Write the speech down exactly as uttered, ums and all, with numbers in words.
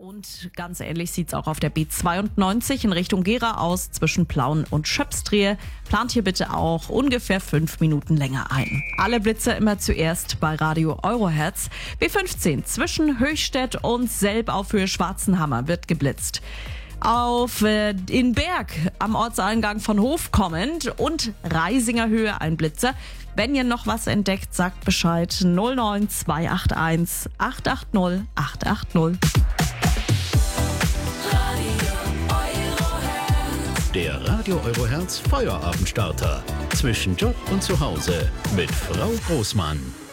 Und ganz ähnlich sieht es auch auf der B zweiundneunzig in Richtung Gera aus, zwischen Plauen und Schöpstrie. Plant hier bitte auch ungefähr fünf Minuten länger ein. Alle Blitze immer zuerst bei Radio Eurohertz. B fünfzehn zwischen Höchstädt und Selb auf Höhe Schwarzenhammer wird geblitzt. Auf äh, in Berg am Ortseingang von Hof kommend und Reisinger Höhe ein Blitzer. Wenn ihr noch was entdeckt, sagt Bescheid null neun zwei acht eins acht acht null acht acht null. Der Radio Eurohertz Feuerabendstarter. Zwischen Job und Zuhause mit Frau Großmann.